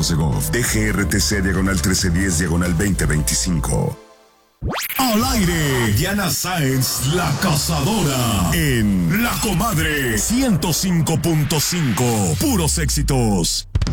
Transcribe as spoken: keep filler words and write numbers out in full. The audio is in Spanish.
Segov. D G R T C diagonal trece diez diagonal veinte veinticinco. Al aire, Diana Sáenz, la cazadora. En La Comadre ciento cinco punto cinco. Puros éxitos.